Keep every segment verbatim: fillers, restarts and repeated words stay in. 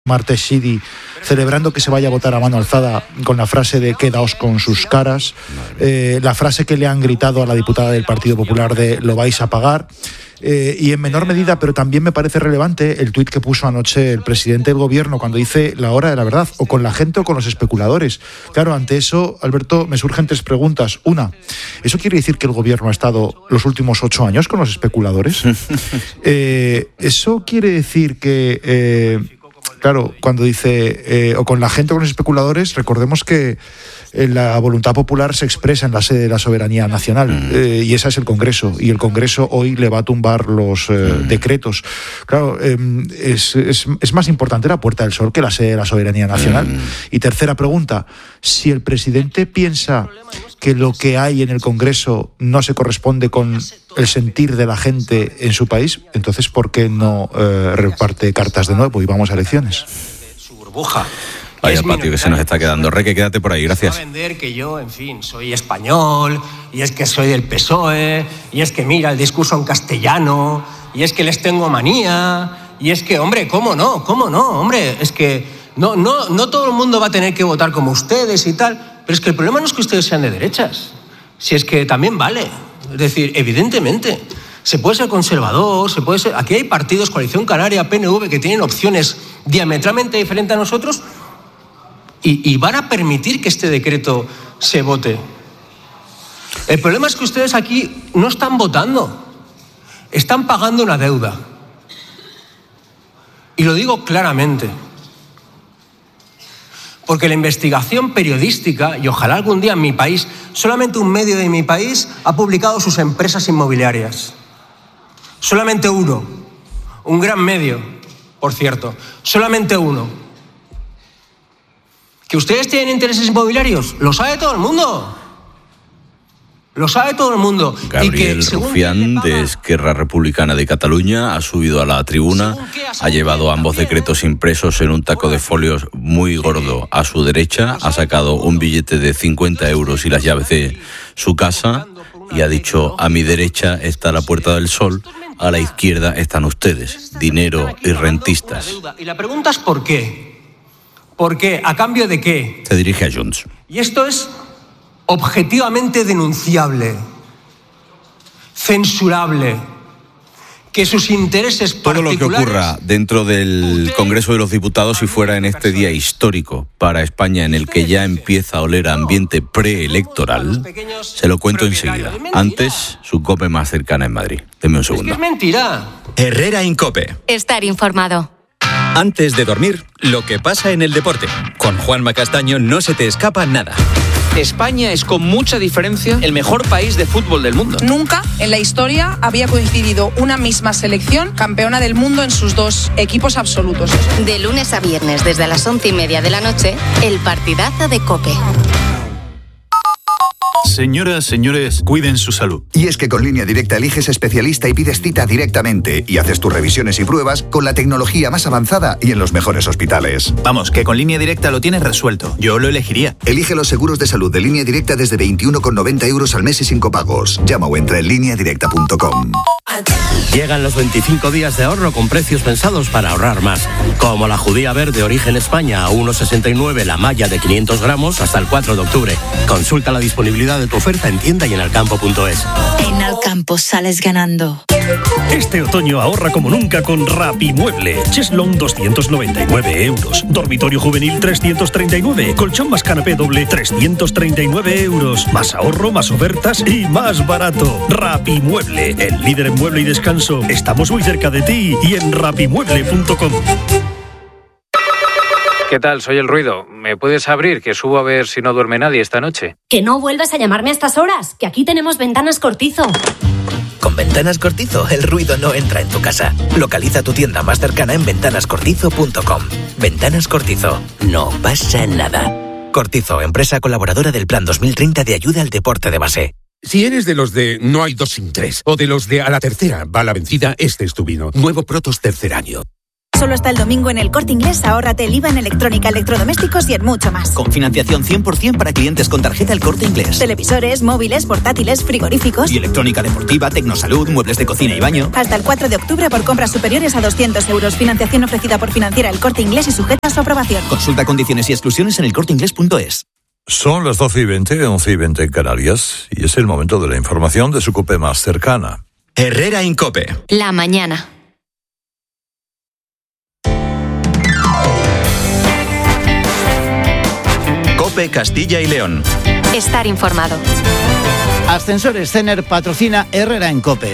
martes Sidi, celebrando que se vaya a votar a mano alzada con la frase de quedaos con sus caras, eh, la frase que le han gritado a la diputada del Partido Popular de lo vais a pagar, eh, y en menor medida, pero también me parece relevante, el tuit que puso anoche el presidente del gobierno cuando dice la hora de la verdad, o con la gente o con los especuladores. Claro, ante eso, Alberto, me surgen tres preguntas. Una, ¿eso quiere decir que el gobierno ha estado los últimos ocho años con los especuladores? eh, ¿Eso quiere decir que... Eh, Claro, cuando dice, eh, o con la gente o con los especuladores, recordemos que eh, la voluntad popular se expresa en la sede de la soberanía nacional, mm. eh, y esa es el Congreso, y el Congreso hoy le va a tumbar los eh, mm. decretos. Claro, eh, es, es, es más importante la Puerta del Sol que la sede de la soberanía nacional. Mm. Y tercera pregunta, si el presidente piensa que lo que hay en el Congreso no se corresponde con el sentir de la gente en su país, entonces ¿por qué no eh, reparte cartas de nuevo y vamos a elecciones? Su burbuja. Vaya patio que se nos está quedando. Reque, quédate por ahí, gracias. Va a vender que yo, en fin, soy español, y es que soy del P S O E, y es que mira el discurso en castellano, y es que les tengo manía, y es que, hombre, ¿cómo no? ¿Cómo no? Hombre, es que no, no, no todo el mundo va a tener que votar como ustedes y tal. Pero es que el problema no es que ustedes sean de derechas, si es que también vale. Es decir, evidentemente, se puede ser conservador, se puede ser... Aquí hay partidos, Coalición Canaria, P N V, que tienen opciones diametralmente diferentes a nosotros y, y van a permitir que este decreto se vote. El problema es que ustedes aquí no están votando, están pagando una deuda. Y lo digo claramente. Porque la investigación periodística, y ojalá algún día en mi país, solamente un medio de mi país ha publicado sus empresas inmobiliarias. Solamente uno. Un gran medio, por cierto. Solamente uno. ¿Que ustedes tienen intereses inmobiliarios? Lo sabe todo el mundo. Lo sabe todo el mundo. Gabriel y que, Rufián, de Esquerra Republicana de Cataluña, ha subido a la tribuna, ha llevado ambos decretos impresos en un taco de folios muy gordo a su derecha, ha sacado un billete de cincuenta euros y las llaves de su casa y ha dicho: a mi derecha está la Puerta del Sol, a la izquierda están ustedes, dinero y rentistas. Y la pregunta es ¿por qué? ¿Por qué? ¿A cambio de qué? Se dirige a Junts. Y esto es objetivamente denunciable, censurable, que sus intereses particulares... Todo lo que ocurra dentro del Congreso de los Diputados y fuera en este día histórico para España, en el que ya empieza a oler a ambiente preelectoral, se lo cuento enseguida. Antes, su COPE más cercana en Madrid. Deme un segundo. Es que es mentira. Herrera Incope. Estar informado. Antes de dormir, lo que pasa en el deporte. Con Juanma Castaño no se te escapa nada. España es con mucha diferencia el mejor país de fútbol del mundo. Nunca en la historia había coincidido una misma selección campeona del mundo en sus dos equipos absolutos. De lunes a viernes desde las once y media de la noche, el partidazo de COPE. Señoras, señores, cuiden su salud. Y es que con Línea Directa eliges especialista y pides cita directamente y haces tus revisiones y pruebas con la tecnología más avanzada y en los mejores hospitales. Vamos, que con Línea Directa lo tienes resuelto. Yo lo elegiría. Elige los seguros de salud de Línea Directa desde veintiuno con noventa euros al mes y sin copagos. Llama o entra en línea directa punto com. Llegan los veinticinco días de ahorro con precios pensados para ahorrar más. Como la judía verde origen España a uno sesenta y nueve la malla de quinientos gramos hasta el cuatro de octubre. Consulta la disponibilidad de tu oferta en tienda y en alcampo punto es. En Alcampo sales ganando. Este otoño ahorra como nunca con Rapimueble. Cheslong doscientos noventa y nueve euros. Dormitorio juvenil trescientos treinta y nueve. Colchón más canapé doble trescientos treinta y nueve euros. Más ahorro, más ofertas y más barato. Rapimueble, el líder en mueble y descanso. Estamos muy cerca de ti y en rapimueble punto com. ¿Qué tal? Soy El Ruido. ¿Me puedes abrir? Que subo a ver si no duerme nadie esta noche. Que no vuelvas a llamarme a estas horas, que aquí tenemos Ventanas Cortizo. Con Ventanas Cortizo, el ruido no entra en tu casa. Localiza tu tienda más cercana en ventanas cortizo punto com. Ventanas Cortizo. No pasa nada. Cortizo, empresa colaboradora del Plan dos mil treinta de ayuda al deporte de base. Si eres de los de no hay dos sin tres, o de los de a la tercera va la vencida, este es tu vino. Nuevo Protos tercer año. Solo hasta el domingo en El Corte Inglés, ahórrate el I V A en electrónica, electrodomésticos y en mucho más. Con financiación cien por ciento para clientes con tarjeta El Corte Inglés. Televisores, móviles, portátiles, frigoríficos. Y electrónica deportiva, tecnosalud, muebles de cocina y baño. Hasta el cuatro de octubre por compras superiores a doscientos euros. Financiación ofrecida por Financiera El Corte Inglés y sujeta a su aprobación. Consulta condiciones y exclusiones en elcorteinglés punto es. Son las doce y veinte, once y veinte en Canarias, y es el momento de la información de su COPE más cercana. Herrera Incope. La mañana. COPE Castilla y León. Estar informado. Ascensores Cener patrocina Herrera en COPE.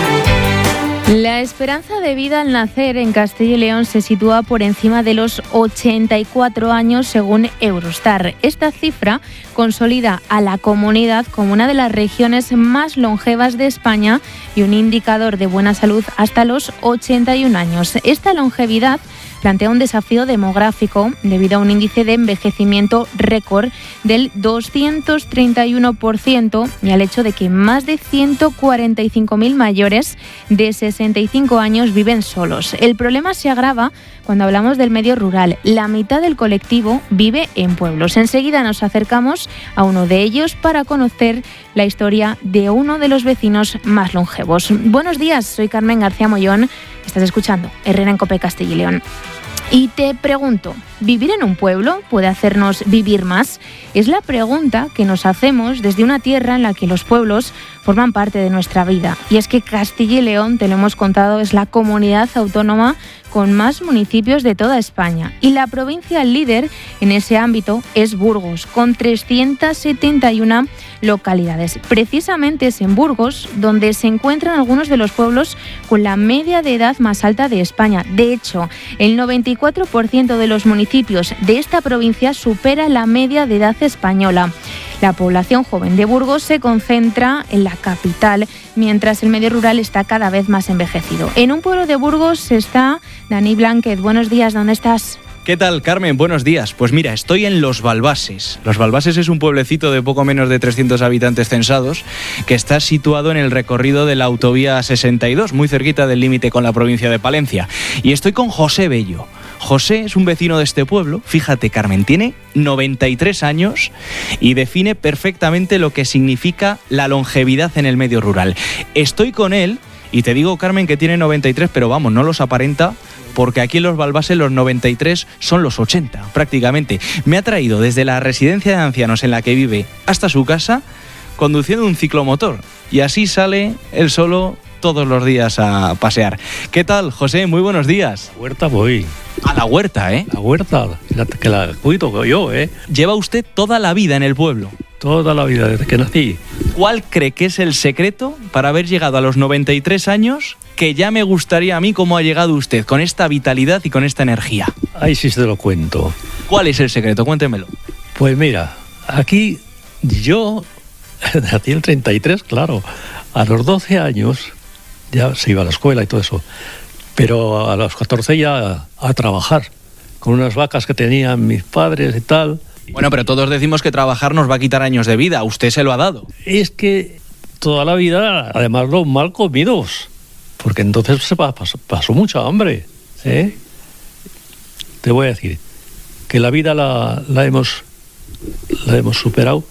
La esperanza de vida al nacer en Castilla y León se sitúa por encima de los ochenta y cuatro años según Eurostar. Esta cifra consolida a la comunidad como una de las regiones más longevas de España y un indicador de buena salud hasta los ochenta y un años. Esta longevidad plantea un desafío demográfico debido a un índice de envejecimiento récord del doscientos treinta y uno por ciento y al hecho de que más de ciento cuarenta y cinco mil mayores de sesenta y cinco años viven solos. El problema se agrava cuando hablamos del medio rural. La mitad del colectivo vive en pueblos. Enseguida nos acercamos a uno de ellos para conocer la historia de uno de los vecinos más longevos. Buenos días, soy Carmen García Mollón. Estás escuchando Herrera en COPE Castilla y León. Y te pregunto, ¿vivir en un pueblo puede hacernos vivir más? Es la pregunta que nos hacemos desde una tierra en la que los pueblos forman parte de nuestra vida. Y es que Castilla y León, te lo hemos contado, es la comunidad autónoma con más municipios de toda España. Y la provincia líder en ese ámbito es Burgos, con trescientas setenta y una localidades. Precisamente es en Burgos donde se encuentran algunos de los pueblos con la media de edad más alta de España. De hecho, el noventa y cuatro por ciento de los municipios de esta provincia supera la media de edad española. La población joven de Burgos se concentra en la capital, mientras el medio rural está cada vez más envejecido. En un pueblo de Burgos está Dani Blanquet. Buenos días, ¿dónde estás? ¿Qué tal, Carmen? Buenos días. Pues mira, estoy en Los Balbases. Los Balbases es un pueblecito de poco menos de trescientos habitantes censados que está situado en el recorrido de la autovía sesenta y dos, muy cerquita del límite con la provincia de Palencia. Y estoy con José Bello. José es un vecino de este pueblo. Fíjate, Carmen, tiene noventa y tres años y define perfectamente lo que significa la longevidad en el medio rural. Estoy con él y te digo, Carmen, que tiene noventa y tres, pero vamos, no los aparenta, porque aquí en Los Balbases los noventa y tres son los ochenta, prácticamente. Me ha traído desde la residencia de ancianos en la que vive hasta su casa conduciendo un ciclomotor. Y así sale él solo todos los días a pasear. ¿Qué tal, José? Muy buenos días. A la huerta voy. A la huerta, ¿eh? La huerta, la, que la cuido yo, ¿eh? Lleva usted toda la vida en el pueblo. Toda la vida, desde que nací. ¿Cuál cree que es el secreto para haber llegado a los noventa y tres años, que ya me gustaría a mí cómo ha llegado usted, con esta vitalidad y con esta energía? Ahí sí se lo cuento. ¿Cuál es el secreto? Cuéntemelo. Pues mira, aquí yo nací en el treinta y tres, claro. A los doce años ya se iba a la escuela y todo eso. Pero a los catorce ya a, a trabajar, con unas vacas que tenían mis padres y tal. Bueno, pero todos decimos que trabajar nos va a quitar años de vida. Usted se lo ha dado. Es que toda la vida, además, los mal comidos. Porque entonces se pasó, pasó mucha hambre, ¿eh? Te voy a decir que la vida la, la, hemos, la hemos superado.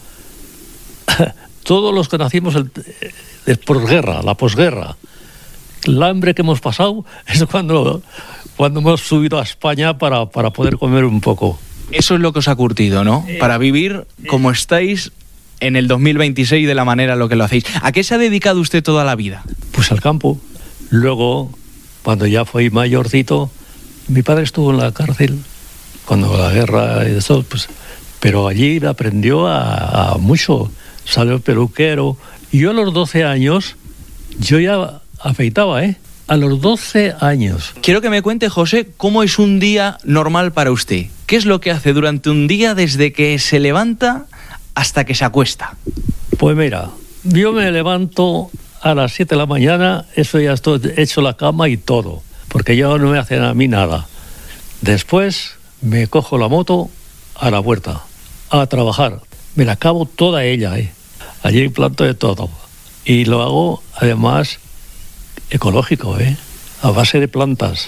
Todos los que nacimos el, de posguerra, la posguerra. El hambre que hemos pasado es cuando, cuando hemos subido a España para, para poder comer un poco. Eso es lo que os ha curtido, ¿no? Eh, para vivir como estáis en el dos mil veintiséis de la manera en lo que lo hacéis. ¿A qué se ha dedicado usted toda la vida? Pues al campo. Luego, cuando ya fui mayorcito, mi padre estuvo en la cárcel cuando la guerra y eso, pues, pero allí aprendió a, a mucho. Salió peluquero. Y yo a los doce años, yo ya afeitaba, ¿eh? A los doce años. Quiero que me cuente, José, cómo es un día normal para usted. ¿Qué es lo que hace durante un día desde que se levanta hasta que se acuesta? Pues mira, yo me levanto a las siete de la mañana, eso ya estoy hecho la cama y todo, porque ya no me hacen a mí nada. Después me cojo la moto a la huerta, a trabajar. Me la acabo toda ella, ¿eh? Allí planto de todo. Y lo hago, además, ecológico, ¿eh? A base de plantas.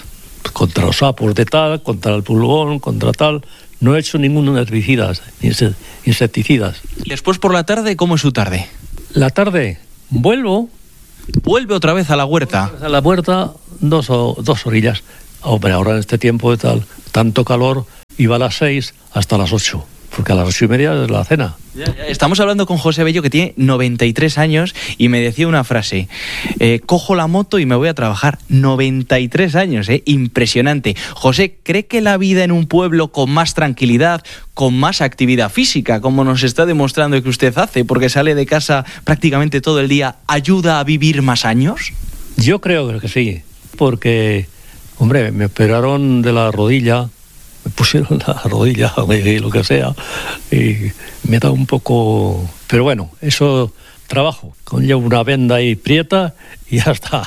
contra los sapos de tal, contra el pulgón, contra tal. No he hecho ningún herbicidas, insecticidas. ¿Y después por la tarde, cómo es su tarde? La tarde, vuelvo. ¿Vuelve otra vez a la huerta? A la huerta, dos, o, dos orillas. Hombre, ahora en este tiempo de tal, tanto calor, iba a las seis hasta las ocho. Porque a las ocho y media es la cena. Ya, ya. Estamos hablando con José Bello, que tiene noventa y tres años, y me decía una frase: eh, cojo la moto y me voy a trabajar. noventa y tres años, ¿eh? Impresionante. José, ¿cree que la vida en un pueblo con más tranquilidad, con más actividad física, como nos está demostrando que usted hace, porque sale de casa prácticamente todo el día, ayuda a vivir más años? Yo creo que sí, porque, hombre, me operaron de la rodilla, me pusieron la rodilla, lo que sea, y me da un poco... Pero bueno, eso trabajo, conlleva una venda ahí prieta y ya está.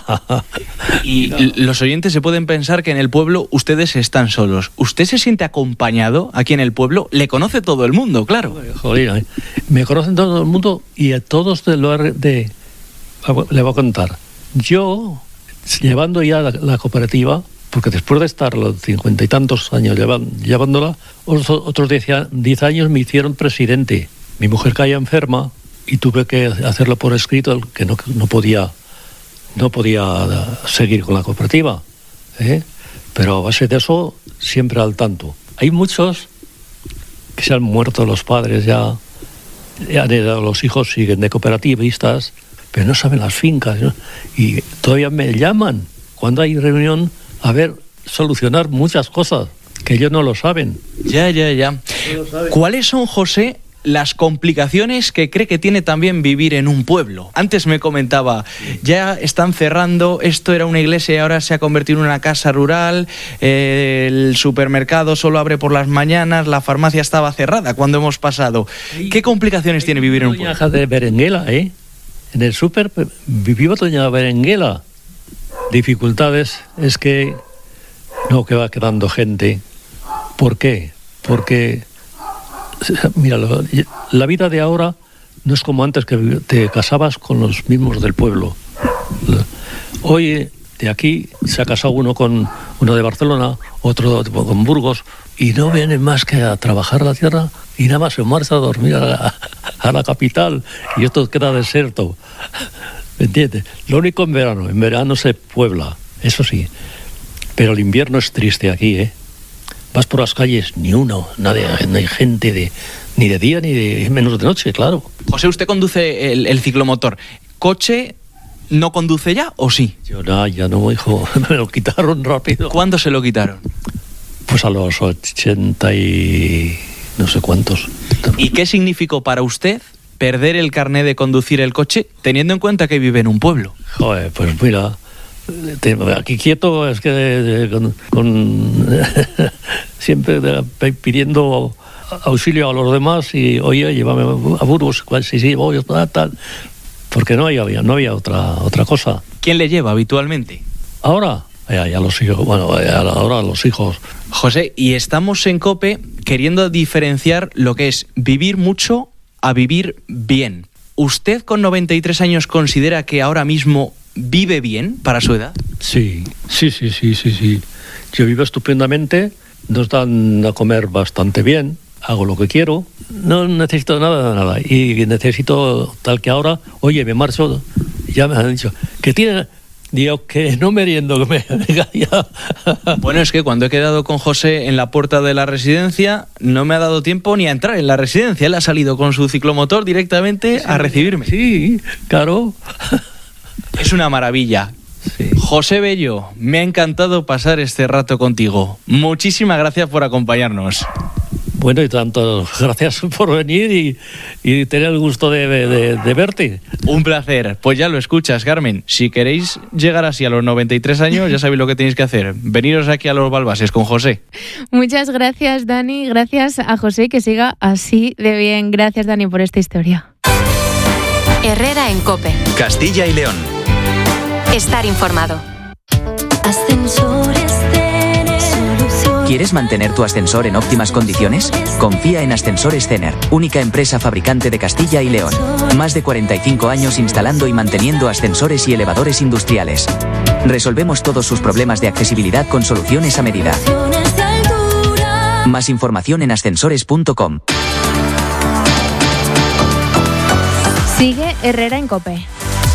Y los oyentes se pueden pensar que en el pueblo ustedes están solos. ¿Usted se siente acompañado aquí en el pueblo? Le conoce todo el mundo, claro. Joder, me conocen todo el mundo y a todos de lo de... Le voy a contar. Yo, llevando ya la, la cooperativa... Porque después de estar los cincuenta y tantos años llevándola, otros diez años me hicieron presidente. Mi mujer caía enferma y tuve que hacerlo por escrito, que no, no podía no podía seguir con la cooperativa, ¿eh? Pero a base de eso, siempre al tanto. Hay muchos que se han muerto los padres ya, ya han heredado, los hijos siguen de cooperativistas, pero no saben las fincas, ¿no? Y todavía me llaman cuando hay reunión a ver, solucionar muchas cosas que ellos no lo saben. Ya, ya, ya. No ¿Cuáles son, José, las complicaciones que cree que tiene también vivir en un pueblo? Antes me comentaba, ya están cerrando, esto era una iglesia y ahora se ha convertido en una casa rural, eh, el supermercado solo abre por las mañanas, la farmacia estaba cerrada cuando hemos pasado. ¿Qué complicaciones tiene vivir en un pueblo? Doña de Berenguela, ¿eh? En el súper vivió doña Berenguela. Dificultades es que no que va quedando gente. ¿Por qué? Porque, mira, la vida de ahora no es como antes, que te casabas con los mismos del pueblo. Hoy, de aquí, se ha casado uno con uno de Barcelona, otro con Burgos, y no vienen más que a trabajar la tierra y nada más se marcha a dormir a la, a la capital y esto queda desierto. ¿Me entiendes? Lo único en verano, en verano se puebla, eso sí. Pero el invierno es triste aquí, ¿eh? Vas por las calles, ni uno, nadie, no hay gente de, ni de día ni de menos de noche, claro. José, usted conduce el, el ciclomotor. ¿Coche no conduce ya o sí? Yo no, ya no, hijo, me lo quitaron rápido. ¿Cuándo se lo quitaron? Pues a los ochenta y no sé cuántos. ¿Y qué significó para usted perder el carné de conducir el coche, teniendo en cuenta que vive en un pueblo? Joder, pues mira, te, aquí quieto es que de, de, con, con siempre de, pidiendo auxilio a los demás y oye, llévame a Burgos, sí, sí, voy, tal, tal, porque no había, no había otra, otra cosa. ¿Quién le lleva habitualmente? Ahora, ya, ya los hijos, bueno, ahora los hijos. José, y estamos en COPE queriendo diferenciar lo que es vivir mucho a vivir bien. ¿Usted con noventa y tres años considera que ahora mismo vive bien para su edad? Sí, sí, sí, sí, sí, sí. Yo vivo estupendamente, nos dan a comer bastante bien, hago lo que quiero, no necesito nada, nada. Y necesito tal que ahora, oye, me marcho, ya me han dicho, que tiene... Digo, que no meriendo, que me venga ya. Bueno, es que cuando he quedado con José en la puerta de la residencia, no me ha dado tiempo ni a entrar en la residencia. Él ha salido con su ciclomotor directamente sí, a recibirme. Sí, claro. Es una maravilla. Sí. José Bello, me ha encantado pasar este rato contigo. Muchísimas gracias por acompañarnos. Bueno, y tanto gracias por venir y, y tener el gusto de, de, de verte. Un placer. Pues ya lo escuchas, Carmen. Si queréis llegar así a los noventa y tres años, ya sabéis lo que tenéis que hacer. Veniros aquí a Los Balbases con José. Muchas gracias, Dani. Gracias a José, que siga así de bien. Gracias, Dani, por esta historia. Herrera en COPE. Castilla y León. Estar informado. Ascensores Cener. ¿Quieres mantener tu ascensor en óptimas condiciones? Confía en Ascensores Cener, única empresa fabricante de Castilla y León. Más de cuarenta y cinco años instalando y manteniendo ascensores y elevadores industriales. Resolvemos todos sus problemas de accesibilidad con soluciones a medida. Más información en ascensores punto com. Sigue Herrera en COPE.